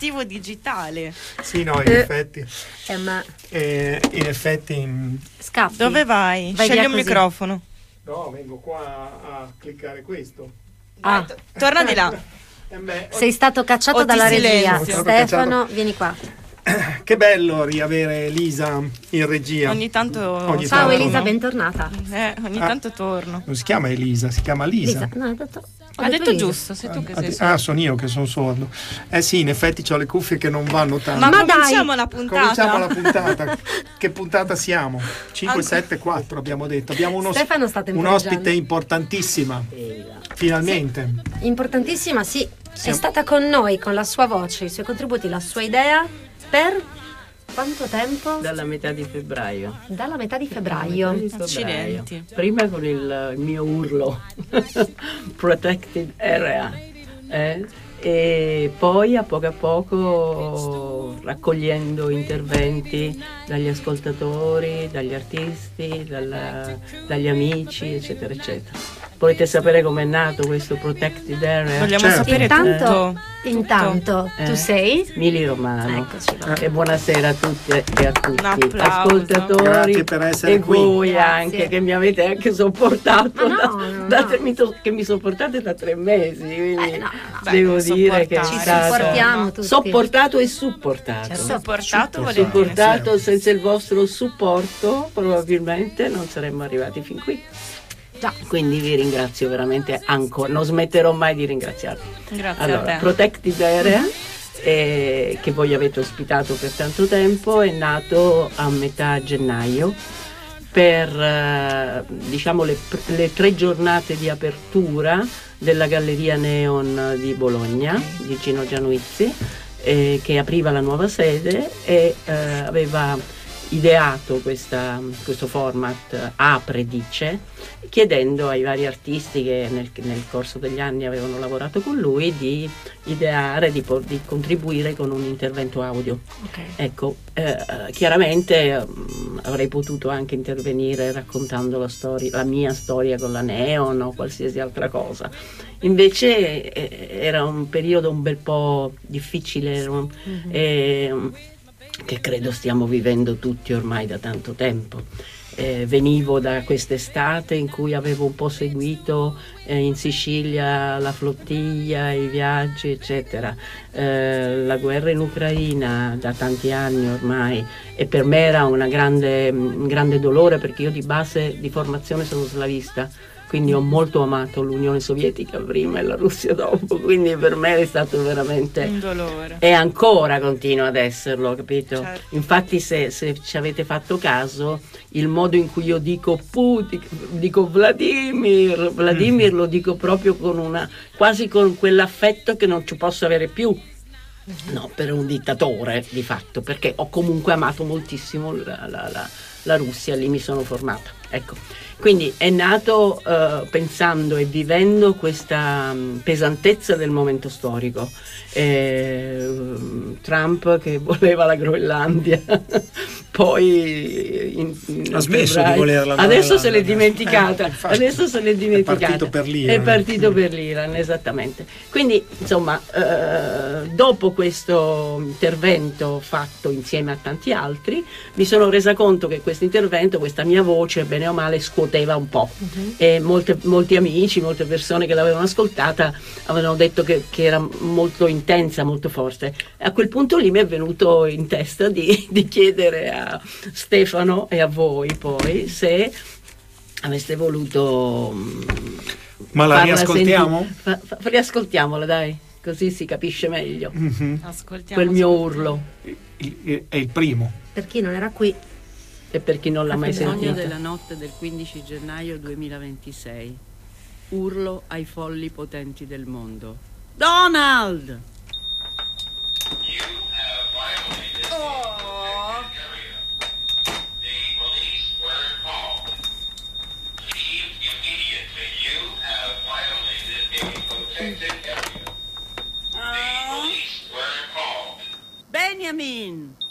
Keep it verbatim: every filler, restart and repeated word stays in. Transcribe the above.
cattivo digitale. Sì, no, in Eh. effetti. Eh, ma Eh, in effetti. mh, scappi. Dove vai? Vai Scegli via un così. microfono. No, vengo qua a, a cliccare questo. Ah, Torna di là. Eh beh, sei stato cacciato O ti dalla regia. silenzio. Stefano, vieni qua. che bello riavere Elisa in regia. Ogni tanto. Ogni Ciao tanto, Elisa, no? bentornata. Eh, ogni Ah. tanto torno. Non si chiama Elisa, si chiama Lisa. Lisa, no, ho detto, ho Ha detto Lisa. giusto, sei tu che Ah, sei ah, sordo. sono io che sono sordo. Eh sì, in effetti ho le cuffie che non vanno tanto. Ma, Ma cominciamo dai. la puntata. Cominciamo la puntata. Che puntata siamo? cinque, Anche- sette, quattro abbiamo detto. Abbiamo uno, Stefano sta un temporeggiando. ospite importantissima. Finalmente. Importantissima, sì. È Siamo- stata con noi, con la sua voce, i suoi contributi, la sua idea per quanto tempo? Dalla metà di febbraio. Dalla metà di Metà febbraio. di febbraio. Accidenti. Prima con il, il mio urlo Protected Area, eh, e poi a poco a poco raccogliendo interventi dagli ascoltatori, dagli artisti, dalla- dagli amici, eccetera, eccetera. Volete sapere com'è nato questo Protected Area? Vogliamo Certo. sapere Intanto, tutto. intanto Eh. tu sei? Mili Romano. Eccoci qua. E buonasera a tutte e a tutti, Un applauso. ascoltatori Grazie per essere e qui. voi Grazie. anche che mi avete anche sopportato, Ma no, da- no, da no. tre- mi to- che mi sopportate da tre mesi, quindi Eh, no, no, no. devo Beh, dire che è sopportare, Ci stato supportiamo tutti. sopportato e supportato. Certo. Sopportato vuol Supportato, dire. senza il vostro supporto probabilmente non saremmo arrivati fin qui. Già. Quindi vi ringrazio veramente ancora, non smetterò mai di ringraziarvi. Grazie Allora, a te. Protected Area, eh, che voi avete ospitato per tanto tempo, è nato a metà gennaio per eh, diciamo le, pr- le tre giornate di apertura della Galleria Neon di Bologna, vicino Gianoizzi, eh, che apriva la nuova sede e eh, aveva ideato questa- questo format Apre Dice, chiedendo ai vari artisti che nel, nel corso degli anni avevano lavorato con lui di ideare, di, po- di contribuire con un intervento audio. Ok. Ecco, eh, chiaramente mm, avrei potuto anche intervenire raccontando la storia, la mia storia con la Neon o qualsiasi altra cosa. Invece eh, era un periodo un bel po' difficile, era un- eh, che credo stiamo vivendo tutti ormai da tanto tempo. Eh, venivo da quest'estate in cui avevo un po' seguito eh, in Sicilia la flottiglia, i viaggi, eccetera. Eh, la guerra in Ucraina da tanti anni ormai, e per me era una grande, un grande dolore, perché io di base di formazione sono slavista. Quindi ho molto amato l'Unione Sovietica prima e la Russia dopo, quindi per me è stato veramente Un dolore. e ancora continua ad esserlo, capito? Certo. Infatti se, se ci avete fatto caso, il modo in cui io dico Putin, dico Vladimir, Vladimir lo dico proprio con una, quasi con quell'affetto che non ci posso avere più. No, per un dittatore di fatto, perché ho comunque amato moltissimo la, la- la- la Russia, lì mi sono formata. Ecco, quindi è nato eh, pensando e vivendo questa mh, pesantezza del momento storico. Eh, Trump che voleva la Groenlandia, poi in, in Ha smesso di febbraio- volerla, no? adesso se l'è Eh, dimenticata, infatti. adesso se l'è dimenticata. È partito per l'Iran. È partito per l'Iran, esattamente. Quindi, insomma, eh, dopo questo intervento fatto insieme a tanti altri, mi sono resa conto che questo intervento, questa mia voce, bene o male, scuoteva un po'. E molte- molti amici, molte persone che l'avevano ascoltata avevano detto che, che era molto intensa, molto forte. E a quel punto lì mi è venuto in testa di, di chiedere a Stefano e a voi poi se aveste voluto mm, Ma la farla riascoltiamo? senti- fa- fa- riascoltiamola, dai, così si capisce meglio Mhm. Ascoltiamo. quel mio urlo. Il- il- È il primo. Per chi non era qui, E per chi non l'ha mai Sogno sentito, della notte del quindici gennaio duemilaventisei. Urlo ai folli potenti del mondo. Donald! Benjamin!